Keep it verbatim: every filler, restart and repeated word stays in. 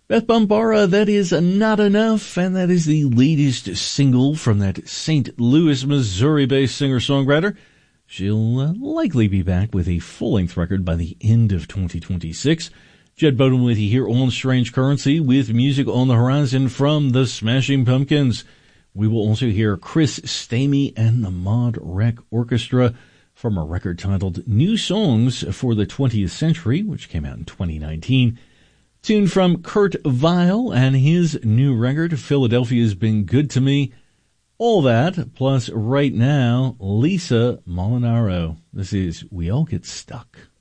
Beth Bombara, That Is Not Enough, and that is the latest single from that Saint Louis, Missouri-based singer-songwriter. She'll uh, likely be back with a full-length record by the end of twenty twenty-six. Jed Bowden with you here on Strange Currency with music on the horizon from the Smashing Pumpkins. We will also hear Chris Stamey and the Mod Rec Orchestra from a record titled New Songs for the twentieth Century, which came out in twenty nineteen. Tune from Kurt Vile and his new record, Philadelphia's Been Good to Me. All that, plus right now, Lisa Molinaro. This is We All Get Stuck.